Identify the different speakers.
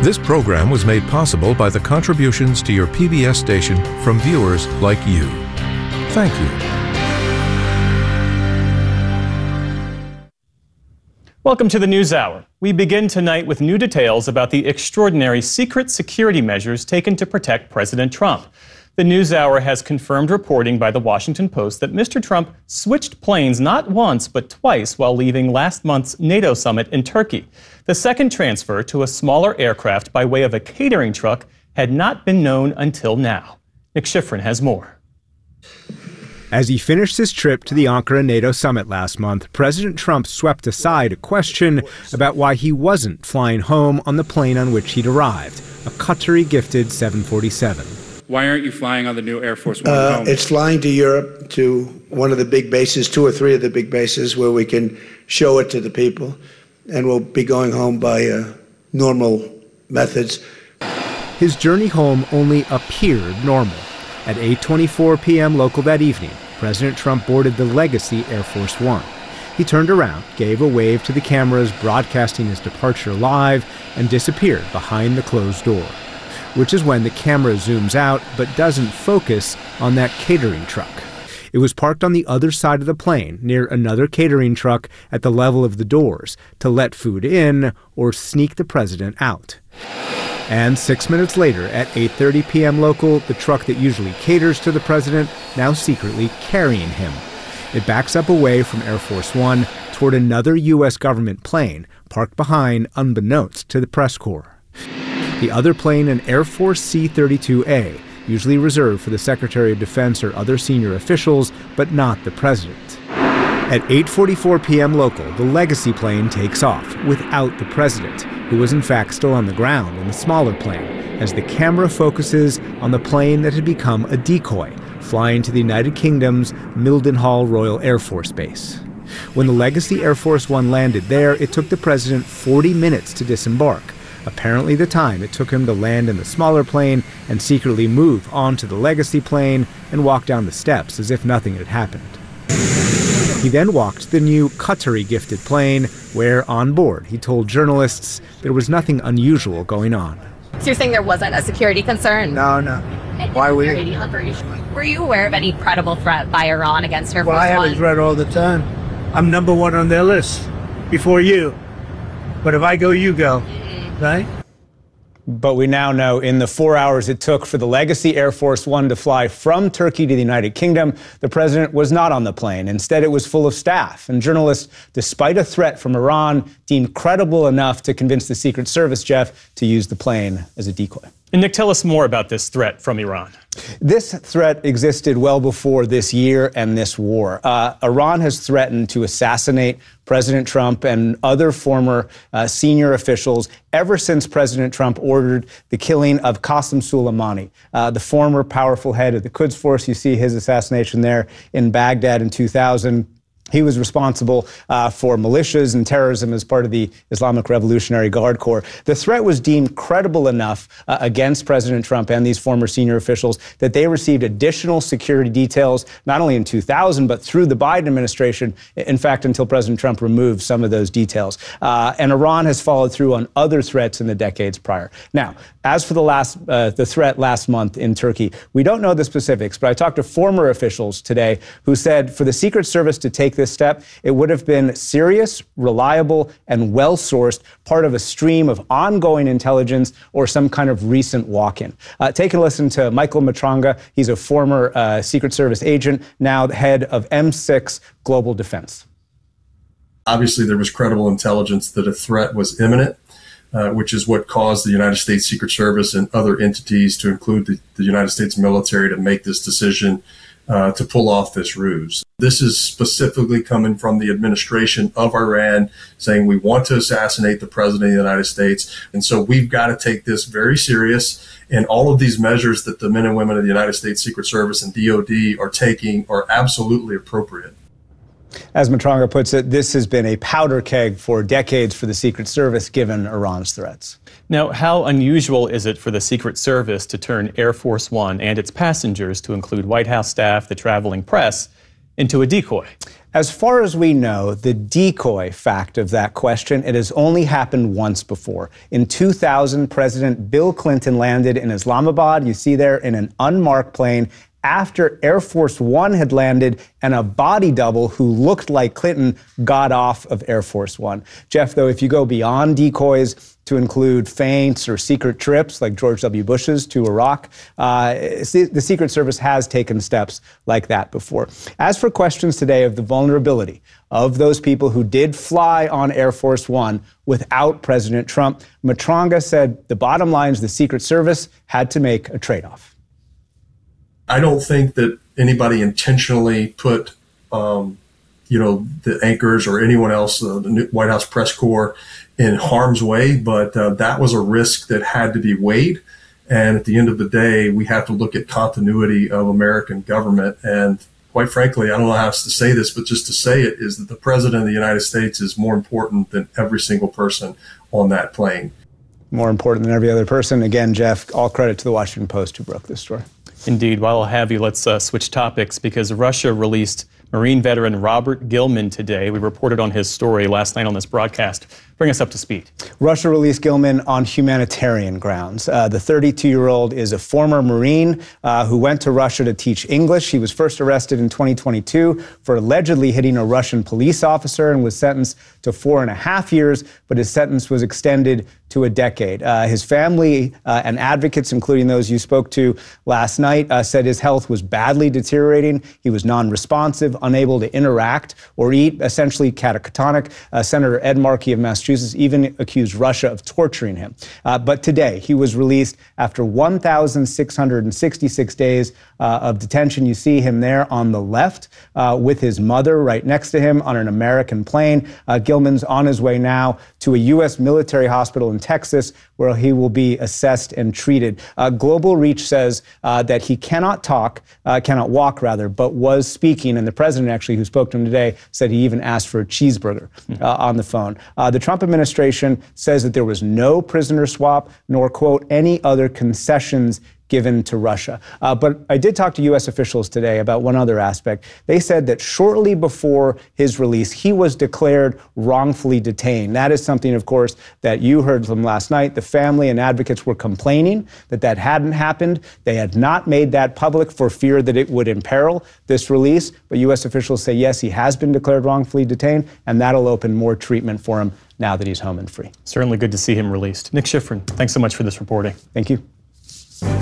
Speaker 1: This program was made possible by the contributions to your PBS station from viewers like you. Thank you.
Speaker 2: Welcome to the NewsHour. We begin tonight with new details about the extraordinary secret security measures taken to protect President Trump. The NewsHour has confirmed reporting by the Washington Post that Mr. Trump switched planes not once but twice while leaving last month's NATO summit in Turkey. The second transfer to a smaller aircraft by way of a catering truck had not been known until now. Nick Schifrin has more.
Speaker 3: As he finished his trip to the Ankara NATO summit last month, President Trump swept aside a question about why he wasn't flying home on the plane on which he'd arrived, a Qatari-gifted 747.
Speaker 4: Why aren't you flying on the new Air Force One home?
Speaker 5: It's flying to Europe, to one of the big bases, 2 or 3 of the big bases, where we can show it to the people. And we'll be going home by normal methods.
Speaker 3: His journey home only appeared normal. At 8:24 p.m. local that evening, President Trump boarded the Legacy Air Force One. He turned around, gave a wave to the cameras broadcasting his departure live, and disappeared behind the closed door. Which is when the camera zooms out but doesn't focus on that catering truck. It was parked on the other side of the plane, near another catering truck at the level of the doors, to let food in or sneak the president out. And 6 minutes later, at 8:30 p.m. local, the truck that usually caters to the president now secretly carrying him. It backs up away from Air Force One toward another U.S. government plane parked behind unbeknownst to the press corps. The other plane, an Air Force C-32A, usually reserved for the Secretary of Defense or other senior officials, but not the president. At 8:44 p.m. local, the Legacy plane takes off without the president, who was in fact still on the ground in the smaller plane, as the camera focuses on the plane that had become a decoy, flying to the United Kingdom's Mildenhall Royal Air Force Base. When the Legacy Air Force One landed there, it took the president 40 minutes to disembark, apparently the time it took him to land in the smaller plane and secretly move onto the Legacy plane and walk down the steps as if nothing had happened. He then walked to the new Qatari-gifted plane, where on board he told journalists there was nothing unusual going on.
Speaker 6: So you're saying there wasn't a security concern?
Speaker 5: No. Why would
Speaker 6: we? Were you aware of any credible threat by Iran against Air Force One?
Speaker 5: Well, I have a threat all the time. I'm number 1 on their list before you. But if I go, you go. Right?
Speaker 3: But we now know in the 4 hours it took for the Legacy Air Force One to fly from Turkey to the United Kingdom, the president was not on the plane. Instead, it was full of staff. And journalists, despite a threat from Iran, deemed credible enough to convince the Secret Service, Jeff, to use the plane as a decoy.
Speaker 2: And Nick, tell us more about this threat from Iran.
Speaker 3: This threat existed well before this year and this war. Iran has threatened to assassinate President Trump and other former senior officials ever since President Trump ordered the killing of Qasem Soleimani, the former powerful head of the Quds Force. You see his assassination there in Baghdad in 2000. He was responsible for militias and terrorism as part of the Islamic Revolutionary Guard Corps. The threat was deemed credible enough against President Trump and these former senior officials that they received additional security details, not only in 2000, but through the Biden administration, in fact, until President Trump removed some of those details. And Iran has followed through on other threats in the decades prior. Now, as for the threat last month in Turkey, we don't know the specifics, but I talked to former officials today who said for the Secret Service to take this step, it would have been serious, reliable, and well-sourced, part of a stream of ongoing intelligence or some kind of recent walk-in. Take a listen to Michael Matranga. He's a former Secret Service agent, now the head of M6 Global Defense.
Speaker 7: Obviously, there was credible intelligence that a threat was imminent, which is what caused the United States Secret Service and other entities, to include the United States military, to make this decision to pull off this ruse. This is specifically coming from the administration of Iran saying we want to assassinate the president of the United States. And so we've got to take this very serious. And all of these measures that the men and women of the United States Secret Service and DOD are taking are absolutely appropriate.
Speaker 3: As Matranga puts it, this has been a powder keg for decades for the Secret Service, given Iran's threats.
Speaker 2: Now, how unusual is it for the Secret Service to turn Air Force One and its passengers, to include White House staff, the traveling press, into a decoy?
Speaker 3: As far as we know, the decoy fact of that question, it has only happened once before. In 2000, President Bill Clinton landed in Islamabad, you see there, in an unmarked plane after Air Force One had landed and a body double who looked like Clinton got off of Air Force One. Jeff, though, if you go beyond decoys to include feints or secret trips like George W. Bush's to Iraq, the Secret Service has taken steps like that before. As for questions today of the vulnerability of those people who did fly on Air Force One without President Trump, Matranga said the bottom line is the Secret Service had to make a trade-off.
Speaker 7: I don't think that anybody intentionally put, the anchors or anyone else, the White House press corps, in harm's way, but that was a risk that had to be weighed. And at the end of the day, we have to look at continuity of American government. And quite frankly, I don't know how else to say this, but just to say it is that the President of the United States is more important than every single person on that plane.
Speaker 3: More important than every other person. Again, Jeff, all credit to the Washington Post who broke this story.
Speaker 2: Indeed. While I'll have you, let's switch topics because Russia released Marine veteran Robert Gilman today. We reported on his story last night on this broadcast. Bring us up to speed.
Speaker 3: Russia released Gilman on humanitarian grounds. The 32-year-old is a former Marine who went to Russia to teach English. He was first arrested in 2022 for allegedly hitting a Russian police officer and was sentenced to 4.5 years, but his sentence was extended to a decade. His family and advocates, including those you spoke to last night, said his health was badly deteriorating. He was non-responsive, unable to interact or eat, essentially catatonic. Senator Ed Markey of Massachusetts even accused Russia of torturing him. But today, he was released after 1,666 days of detention. You see him there on the left with his mother right next to him on an American plane. Gilman's on his way now to a U.S. military hospital in Texas where he will be assessed and treated. Global Reach says that he cannot walk, but was speaking. And the president actually who spoke to him today said he even asked for a cheeseburger on the phone. The Trump administration says that there was no prisoner swap nor, quote, any other concessions given to Russia. But I did talk to U.S. officials today about one other aspect. They said that shortly before his release, he was declared wrongfully detained. That is something, of course, that you heard from last night. The family and advocates were complaining that that hadn't happened. They had not made that public for fear that it would imperil this release. But U.S. officials say, yes, he has been declared wrongfully detained, and that'll open more treatment for him now that he's home and free.
Speaker 2: Certainly good to see him released. Nick Schifrin, thanks so much for this reporting.
Speaker 3: Thank you.